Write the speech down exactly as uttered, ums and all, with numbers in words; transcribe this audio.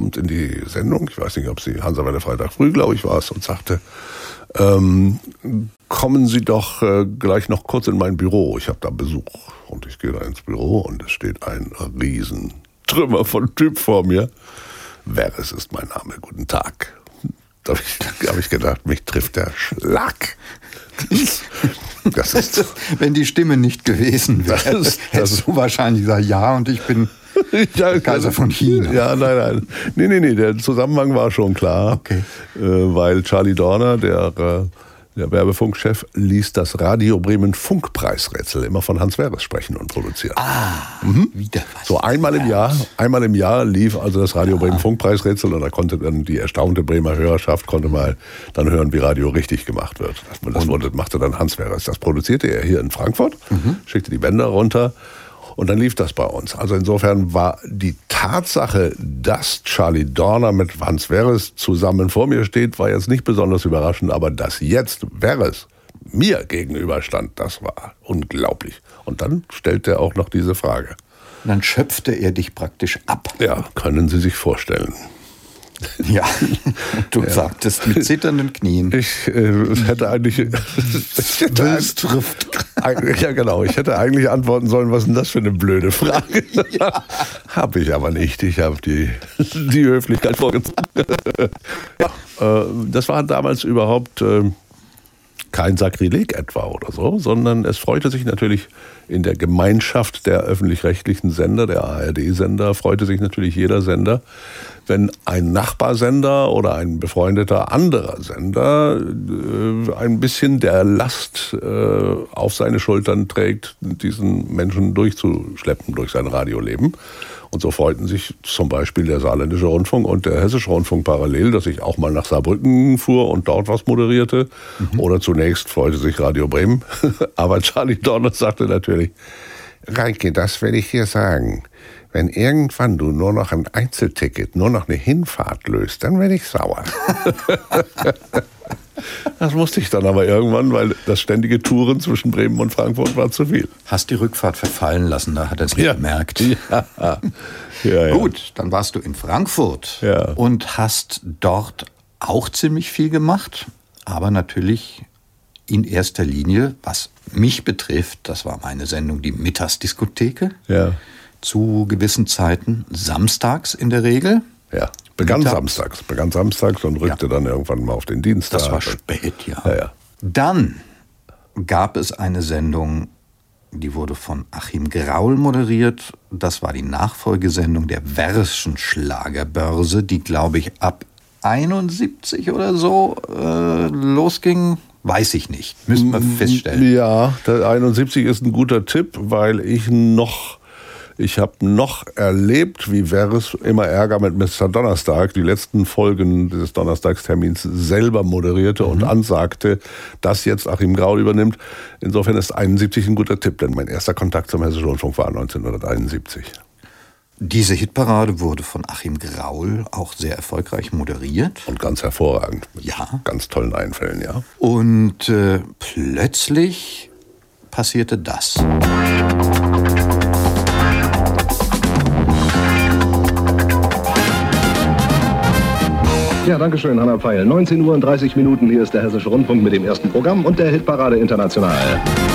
kommt in die Sendung, ich weiß nicht, ob sie Hansa-Welle Freitag früh, glaube ich, war es, und sagte, ähm, kommen Sie doch äh, gleich noch kurz in mein Büro, ich habe da Besuch. Und ich gehe da ins Büro und es steht ein Riesentrümmer von Typ vor mir. Wehres ist mein Name, guten Tag. Da habe ich, hab ich gedacht, mich trifft der Schlag. Das, das ist, wenn die Stimme nicht gewesen wäre, das ist, das hättest du wahrscheinlich gesagt, ja, und ich bin ja, Kaiser von China. Ja, nein, nein. Nee, nee, nee, der Zusammenhang war schon klar. Okay. Äh, weil Charlie Dorner, der, äh, der Werbefunkchef, ließ das Radio Bremen Funkpreisrätsel immer von Hans Wehres sprechen und produzieren. Ah, mhm. wieder was. So einmal im Jahr, einmal im Jahr lief also das Radio Bremen Funkpreisrätsel und da konnte dann die erstaunte Bremer Hörerschaft konnte mal dann hören, wie Radio richtig gemacht wird. Das, das wurde, machte dann Hans Wehres. Das produzierte er hier in Frankfurt, mhm. schickte die Bänder runter. Und dann lief das bei uns. Also insofern war die Tatsache, dass Charlie Dorner mit Hans Wehres zusammen vor mir steht, war jetzt nicht besonders überraschend. Aber dass jetzt Wehres mir gegenüberstand, das war unglaublich. Und dann stellte er auch noch diese Frage. Und dann schöpfte er dich praktisch ab. Ja, können Sie sich vorstellen. Ja, du ja. sagtest mit zitternden Knien. Ich äh, hätte eigentlich... ich hätte Willst trifft. Ja, genau. Ich hätte eigentlich antworten sollen, was ist denn das für eine blöde Frage? Ja. Habe ich aber nicht. Ich habe die, die Höflichkeit vorgezogen. Ja, äh, das war damals überhaupt äh, kein Sakrileg etwa oder so, sondern es freute sich natürlich in der Gemeinschaft der öffentlich-rechtlichen Sender, der A R D-Sender, freute sich natürlich jeder Sender, wenn ein Nachbarsender oder ein befreundeter anderer Sender äh, ein bisschen der Last äh, auf seine Schultern trägt, diesen Menschen durchzuschleppen durch sein Radioleben. Und so freuten sich zum Beispiel der Saarländische Rundfunk und der Hessische Rundfunk parallel, dass ich auch mal nach Saarbrücken fuhr und dort was moderierte. Mhm. Oder zunächst freute sich Radio Bremen. Aber Charlie Dorner sagte natürlich, Reinke, das werde ich dir sagen. Wenn irgendwann du nur noch ein Einzelticket, nur noch eine Hinfahrt löst, dann werde ich sauer. Das musste ich dann aber irgendwann, weil das ständige Touren zwischen Bremen und Frankfurt war zu viel. Hast die Rückfahrt verfallen lassen, da hat er es nicht ja. gemerkt. Ja. Ja, ja. Gut, dann warst du in Frankfurt ja. und hast dort auch ziemlich viel gemacht, aber natürlich in erster Linie, was mich betrifft, das war meine Sendung, die Mittagsdiskotheke. Ja. Zu gewissen Zeiten, samstags in der Regel. Ja, begann Mittag. samstags. Begann samstags und rückte ja. dann irgendwann mal auf den Dienstag. Das war spät, ja. ja, ja. Dann gab es eine Sendung, die wurde von Achim Graul moderiert. Das war die Nachfolgesendung der Werschen Schlagerbörse, die, glaube ich, ab einundsiebzig oder so äh, losging. Weiß ich nicht. Müssen wir feststellen. Ja, der einundsiebzig ist ein guter Tipp, weil ich noch... Ich habe noch erlebt, wie Wehres immer Ärger mit Mister Donnerstag, die letzten Folgen des Donnerstagstermins selber moderierte mhm. und ansagte, dass jetzt Achim Graul übernimmt. Insofern ist einundsiebzig ein guter Tipp, denn mein erster Kontakt zum Hessischen Rundfunk war neunzehnhunderteinundsiebzig. Diese Hitparade wurde von Achim Graul auch sehr erfolgreich moderiert. Und ganz hervorragend. Mit ja. ganz tollen Einfällen, ja. Und äh, plötzlich passierte das. Ja, danke schön, Hanna Pfeil. neunzehn Uhr und dreißig Minuten, hier ist der Hessische Rundfunk mit dem ersten Programm und der Hitparade International.